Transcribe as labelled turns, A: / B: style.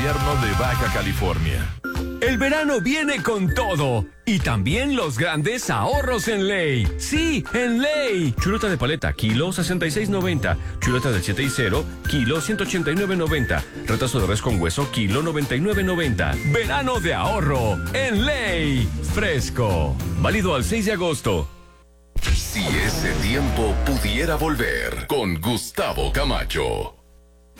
A: gobierno de Baja California.
B: El verano viene con todo y también los grandes ahorros en Ley. Sí, en Ley. Chuleta de paleta, kilo 66.90. Chuleta de 7 y 0, kilo 189.90. Retazo de res con hueso, kilo 99.90. Verano de ahorro en Ley. Fresco. Válido al 6 de agosto.
C: Si ese tiempo pudiera volver con Gustavo Camacho.